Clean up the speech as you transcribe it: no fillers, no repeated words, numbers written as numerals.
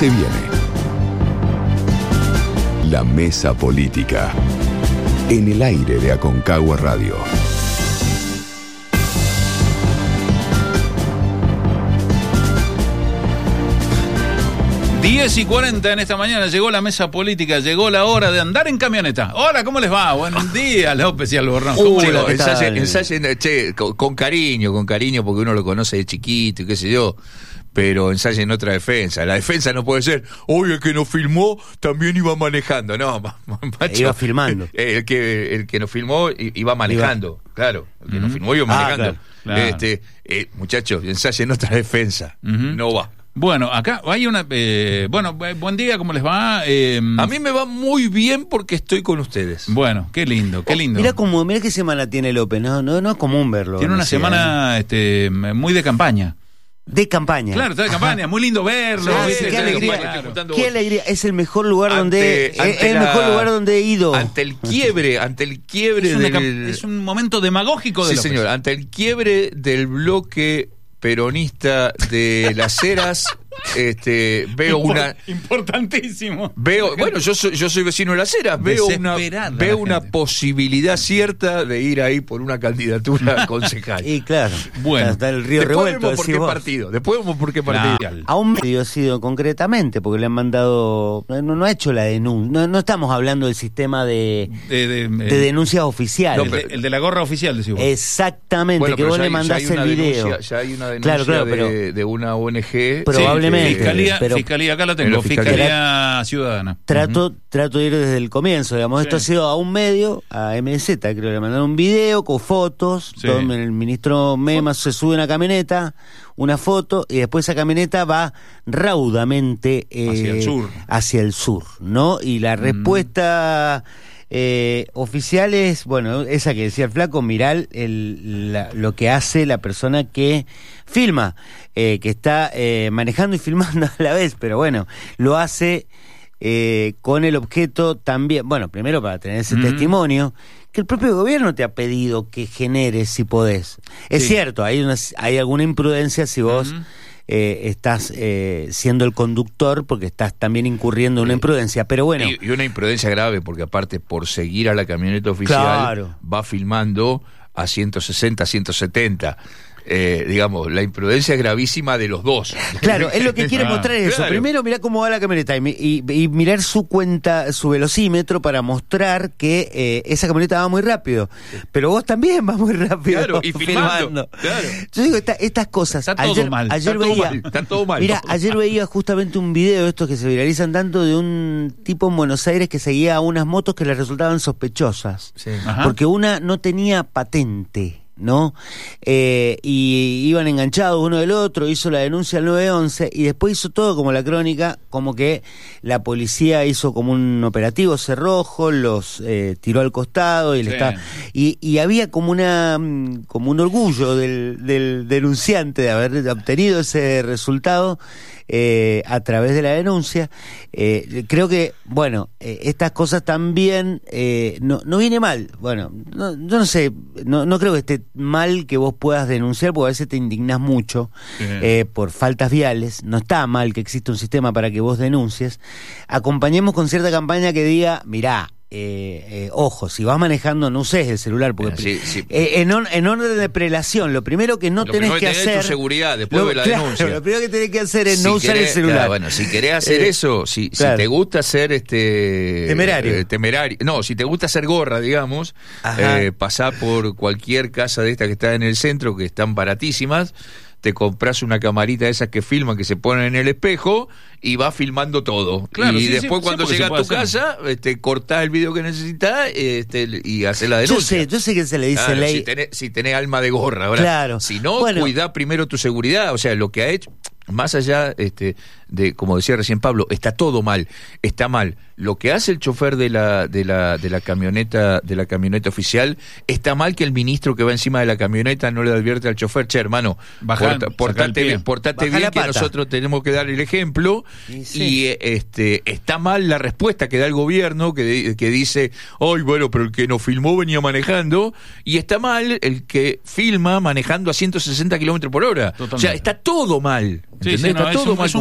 se viene. La mesa política. En el aire de Aconcagua Radio. Diez y 40 en esta mañana, llegó la mesa política, llegó la hora de andar en camioneta. Hola, ¿cómo les va? Buen día, López y Albornoz. ¿Cómo les va? Ensayen, con cariño, porque uno lo conoce de chiquito y qué sé yo. Pero ensayen otra defensa. La defensa no puede ser, el que nos filmó también iba manejando. No, macho, iba filmando. El que nos filmó iba manejando. Claro, el que nos filmó iba manejando. Claro. Muchachos, ensayen otra defensa. No va. Bueno, acá hay una... buen día, ¿cómo les va? A mí me va muy bien porque estoy con ustedes. Bueno, qué lindo, qué lindo. Mirá qué semana tiene López, no es común verlo. Tiene una semana muy de campaña. De campaña. Claro, está de campaña, muy lindo verlo. Qué alegría, qué alegría. Es el mejor lugar donde he ido. Ante el quiebre es un momento demagógico de López. Sí, señor, ante el quiebre del bloque peronista de Las Heras, veo importantísimo. Bueno, yo soy vecino de Las Heras, veo una posibilidad cierta de ir ahí por una candidatura concejal. Y claro, bueno, está el río revuelto. Después vemos por qué partido. A un medio ha sido concretamente, porque le han mandado, no ha hecho la denuncia, no estamos hablando del sistema de denuncias oficiales. El de la gorra oficial, decís vos. Exactamente, bueno, que vos le mandás el video. Ya hay una denuncia de una ONG. Probablemente. Fiscalía, acá lo tengo, Fiscalía Ciudadana. Trato de ir desde el comienzo, digamos. Esto ha sido a un medio, a MZ, creo que le mandaron un video con fotos, donde el ministro Mema se sube a una camioneta, una foto, y después esa camioneta va raudamente hacia el sur, ¿no? Y la respuesta oficial es, bueno, esa que decía el flaco, mirar lo que hace la persona que filma, que está manejando y filmando a la vez, pero bueno, lo hace con el objeto también, bueno, primero para tener ese testimonio, que el propio gobierno te ha pedido que generes si podés. Es cierto, hay alguna imprudencia si vos estás siendo el conductor, porque estás también incurriendo en una imprudencia, pero bueno. Y una imprudencia grave, porque aparte, por seguir a la camioneta oficial, va filmando a 160, 170. Digamos, la imprudencia es gravísima de los dos. Claro, es lo que quiere mostrar eso. Claro. Primero mirá cómo va la camioneta y mirar su cuenta, su velocímetro, para mostrar que esa camioneta va muy rápido. Pero vos también vas muy rápido. Claro, y filmando. Claro. Yo digo, estas cosas. Está todo mal. Está todo mal. Mira, ayer veía justamente un video de estos que se viralizan tanto, de un tipo en Buenos Aires que seguía a unas motos que le resultaban sospechosas. Sí. Porque una no tenía patente, ¿no? Y iban enganchados uno del otro, hizo la denuncia al 911 y después hizo todo como la crónica, como que la policía hizo como un operativo cerrojo, los tiró al costado y había como un orgullo del denunciante de haber obtenido ese resultado a través de la denuncia. Creo que, bueno, estas cosas también no viene mal. Bueno, yo no sé, no creo que esté mal que vos puedas denunciar, porque a veces te indignás mucho por faltas viales. No está mal que exista un sistema para que vos denuncies. Acompañemos con cierta campaña que diga, mirá, ojo, si vas manejando no uses el celular, porque en orden de prelación, lo primero que tenés que hacer es tu seguridad después de la denuncia. Lo primero que tenés que hacer es no usar el celular. Claro, bueno, si querés hacer eso, si te gusta ser temerario, no, si te gusta hacer gorra, digamos, pasá por cualquier casa de estas que está en el centro, que están baratísimas. Te compras una camarita de esas que filman, que se ponen en el espejo y vas filmando todo. Claro, y después cuando llegas a tu casa, cortás el video que necesitas y haces la denuncia. Yo sé que se le dice ley. Si tenés alma de gorra. Ahora, claro. Si no, cuidá primero tu seguridad. O sea, lo que ha hecho, más allá de, como decía recién Pablo, está todo mal, está mal. Lo que hace el chofer de la camioneta oficial, está mal que el ministro que va encima de la camioneta no le advierte al chofer, che, hermano, portate bien, que nosotros tenemos que dar el ejemplo. Y está mal la respuesta que da el gobierno, que dice, ay, bueno, pero el que nos filmó venía manejando, y está mal el que filma manejando a 160 kilómetros por hora. Totalmente. O sea, está todo mal. ¿Entendés? Está todo mal.